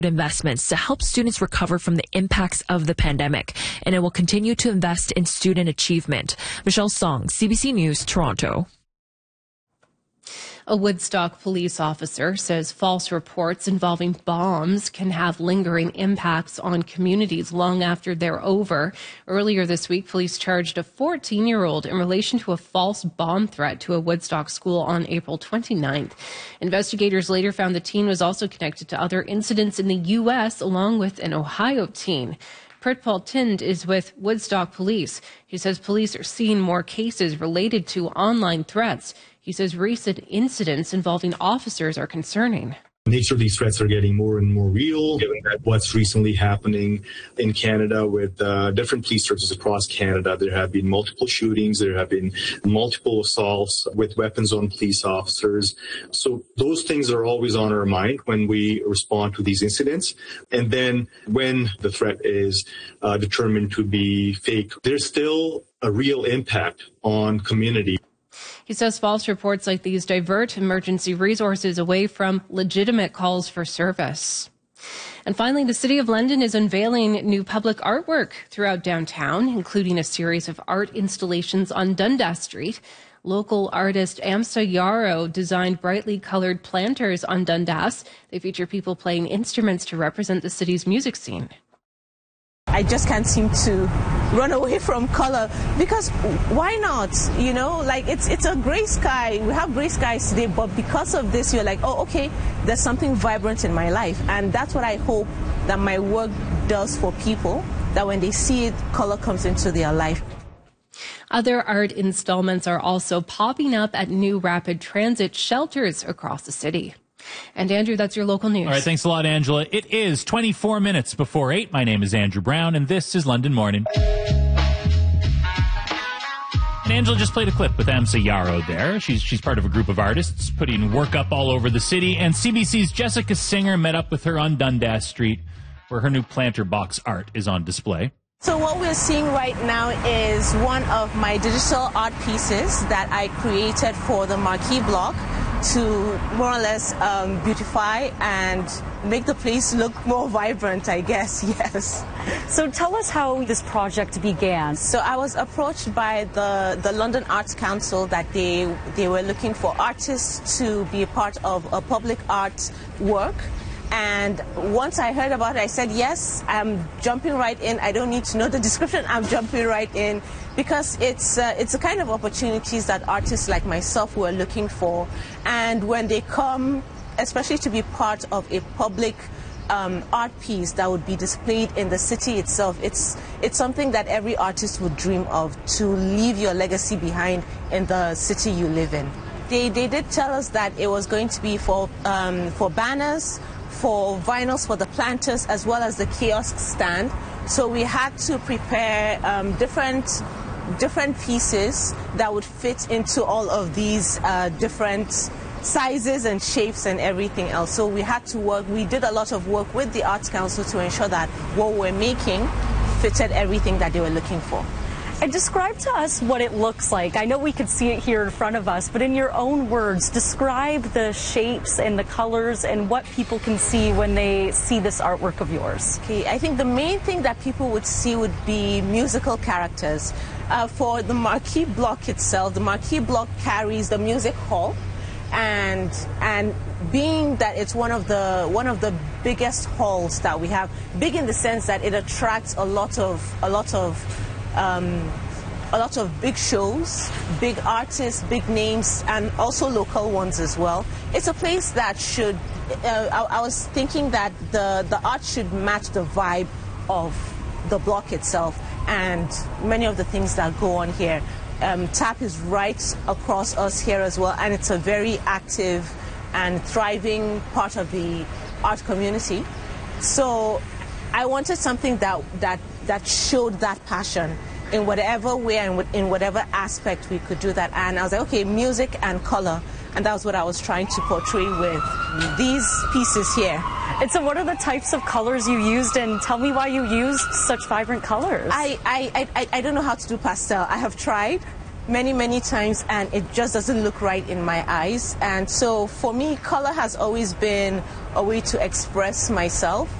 investments to help students recover from the impacts of the pandemic, and it will continue to invest in student achievement. Michelle Song, CBC News, Toronto. A Woodstock police officer says false reports involving bombs can have lingering impacts on communities long after they're over. Earlier this week, police charged a 14-year-old in relation to a false bomb threat to a Woodstock school on April 29th. Investigators later found the teen was also connected to other incidents in the U.S. along with an Ohio teen. Pritpal Tind is with Woodstock Police. He says police are seeing more cases related to online threats. He says recent incidents involving officers are concerning. The nature of these threats are getting more and more real, given that what's recently happening in Canada with different police services across Canada. There have been multiple shootings. There have been multiple assaults with weapons on police officers. So those things are always on our mind when we respond to these incidents. And then when the threat is determined to be fake, there's still a real impact on community. He says false reports like these divert emergency resources away from legitimate calls for service. And finally, the City of London is unveiling new public artwork throughout downtown, including a series of art installations on Dundas Street. Local artist Amsa Yarrow designed brightly colored planters on Dundas. They feature people playing instruments to represent the city's music scene. I just can't seem to run away from color, because why not? You know, like it's a gray sky. We have gray skies today, but because of this, you're like, oh, okay, there's something vibrant in my life. And that's what I hope that my work does for people, that when they see it, color comes into their life. Other art installments are also popping up at new rapid transit shelters across the city. And Andrew, that's your local news. All right, thanks a lot, Angela. It is 24 minutes before 8. My name is Andrew Brown, and this is London Morning. And Angela just played a clip with Amsa Yarrow there. She's part of a group of artists putting work up all over the city, and CBC's Jessica Singer met up with her on Dundas Street, where her new planter box art is on display. So what we're seeing right now is one of my digital art pieces that I created for the Marquee Block to more or less beautify and make the place look more vibrant, I guess, yes. So tell us how this project began. So I was approached by the London Arts Council that they were looking for artists to be a part of a public art work. And once I heard about it, I said, yes, I'm jumping right in. I don't need to know the description. I'm jumping right in, because it's the kind of opportunities that artists like myself were looking for. And when they come, especially to be part of a public art piece that would be displayed in the city itself, it's something that every artist would dream of, to leave your legacy behind in the city you live in. They did tell us that it was going to be for banners, for vinyls, for the planters, as well as the kiosk stand. So we had to prepare different pieces that would fit into all of these different sizes and shapes and everything else. So we had to we did a lot of work with the Arts Council to ensure that what we're making fitted everything that they were looking for. And describe to us what it looks like. I know we could see it here in front of us, but in your own words, describe the shapes and the colors and what people can see when they see this artwork of yours. Okay, I think the main thing that people would see would be musical characters. For the Marquee Block itself, the Marquee Block carries the music hall, and being that it's one of the biggest halls that we have, big in the sense that it attracts a lot of big shows, big artists, big names, and also local ones as well. It's a place that should, I was thinking that the art should match the vibe of the block itself and many of the things that go on here. TAP is right across us here as well, and it's a very active and thriving part of the art community. So I wanted something that showed that passion in whatever way and in whatever aspect we could do that. And I was like, okay, music and color. And that was what I was trying to portray with these pieces here. And so what are the types of colors you used, and tell me why you used such vibrant colors? I don't know how to do pastel. I have tried, many times, and it just doesn't look right in my eyes. And so for me, color has always been a way to express myself.